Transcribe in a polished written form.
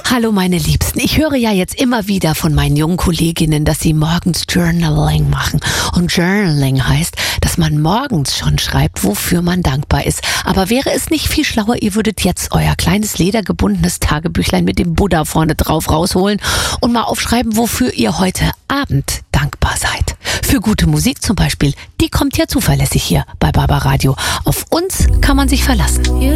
Hallo meine Liebsten, ich höre ja jetzt immer wieder von meinen jungen Kolleginnen, dass sie morgens Journaling machen. Und Journaling heißt, dass man morgens schon schreibt, wofür man dankbar ist. Aber wäre es nicht viel schlauer, ihr würdet jetzt euer kleines ledergebundenes Tagebüchlein mit dem Buddha vorne drauf rausholen und mal aufschreiben, wofür ihr heute Abend dankbar seid. Für gute Musik zum Beispiel, die kommt ja zuverlässig hier bei Barbaradio. Auf uns kann man sich verlassen.